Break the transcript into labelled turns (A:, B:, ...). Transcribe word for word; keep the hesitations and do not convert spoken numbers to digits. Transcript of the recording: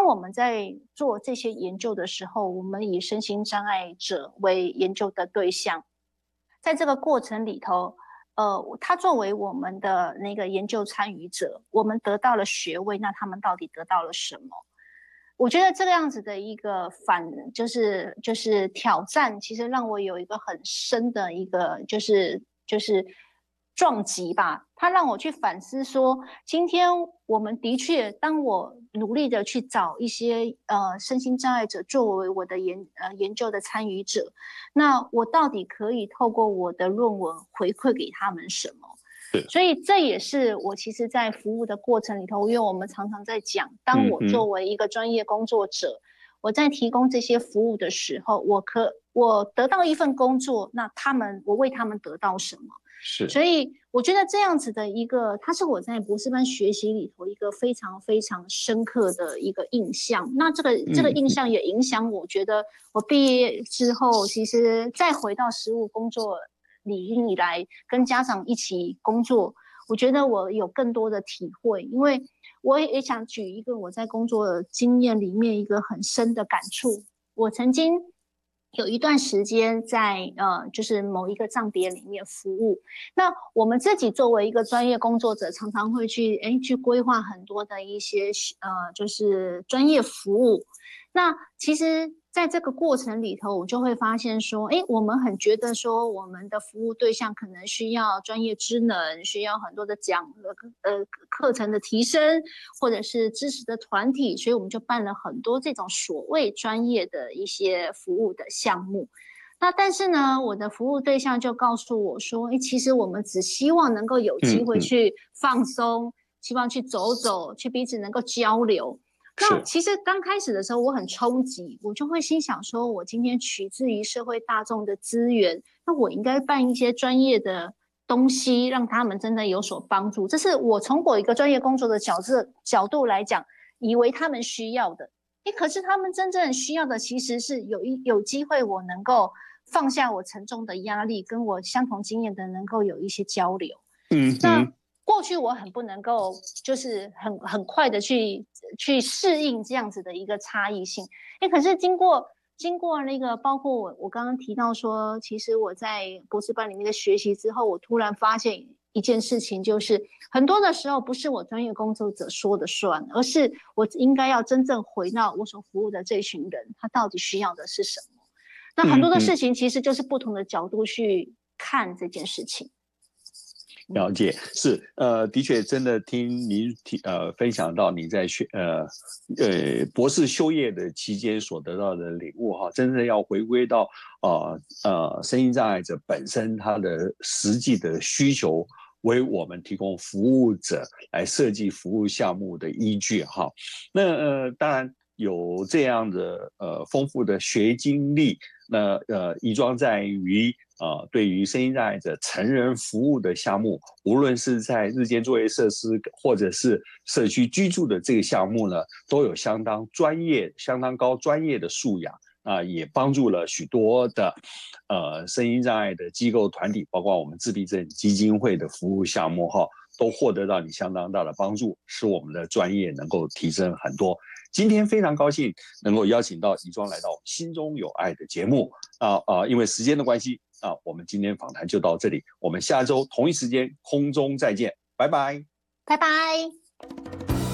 A: 当我们在做这些研究的时候，我们以身心障碍者为研究的对象，在这个过程里头，呃，他作为我们的那个研究参与者，我们得到了学位，那他们到底得到了什么？我觉得这个样子的一个反，就是就是挑战，其实让我有一个很深的一个，就是就是撞击吧。它让我去反思说，今天我们的确，当我努力的去找一些呃身心障碍者作为我的研呃研究的参与者，那我到底可以透过我的论文回馈给他们什么？所以这也是我其实在服务的过程里头，因为我们常常在讲，当我作为一个专业工作者，我在提供这些服务的时候，我可我得到一份工作，那他们我为他们得到什么？
B: 是，
A: 所以我觉得这样子的一个，它是我在博士班学习里头一个非常非常深刻的一个印象。那这个这个印象也影响我觉得我毕业之后，其实再回到实务工作里以来，跟家长一起工作，我觉得我有更多的体会，因为我也想举一个我在工作经验里面一个很深的感触。我曾经有一段时间在呃，就是某一个障别里面服务。那我们自己作为一个专业工作者，常常会去哎去规划很多的一些呃，就是专业服务。那其实在这个过程里头，我就会发现说，哎，我们很觉得说，我们的服务对象可能需要专业知能，需要很多的讲呃课程的提升，或者是知识的团体，所以我们就办了很多这种所谓专业的一些服务的项目。那但是呢，我的服务对象就告诉我说，哎，其实我们只希望能够有机会去放松，嗯嗯希望去走走，去彼此能够交流。那其实刚开始的时候我很冲击，我就会心想说，我今天取自于社会大众的资源，那我应该办一些专业的东西，让他们真的有所帮助。这是我从我一个专业工作的角色角度来讲，以为他们需要的。诶，可是他们真正需要的其实是有一有机会，我能够放下我沉重的压力，跟我相同经验的能够有一些交流。嗯，那过去我很不能够，就是很很快的去去适应这样子的一个差异性。哎，可是经过经过那个，包括我我刚刚提到说，其实我在博士班里面的学习之后，我突然发现一件事情，就是很多的时候不是我专业工作者说的算，而是我应该要真正回到我所服务的这群人，他到底需要的是什么。那很多的事情其实就是不同的角度去看这件事情。
B: 了解，是呃，的确，真的听您提呃分享到你在学呃呃博士修业的期间所得到的领悟哈，真正要回归到呃呃身心障碍者本身他的实际的需求，为我们提供服务者来设计服务项目的依据哈。那呃当然有这样的呃丰富的学经历，那呃宜庄在于。呃，对于身心障碍者成人服务的项目，无论是在日间作业设施或者是社区居住的这个项目呢，都有相当专业、相当高专业的素养啊、呃，也帮助了许多的呃身心障碍的机构团体，包括我们自闭症基金会的服务项目哈，都获得到你相当大的帮助，使我们的专业能够提升很多。今天非常高兴能够邀请到宜庄来到心中有爱的节目啊啊、呃，因为时间的关系啊，我们今天访谈就到这里，我们下周同一时间空中再见，拜拜，
A: 拜拜。